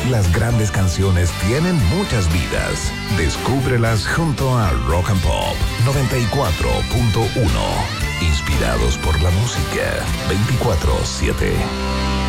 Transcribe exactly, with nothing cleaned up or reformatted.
Las grandes canciones tienen muchas vidas. Descúbrelas junto a Rock and Pop noventa y cuatro punto uno. Inspirados por la música veinticuatro siete.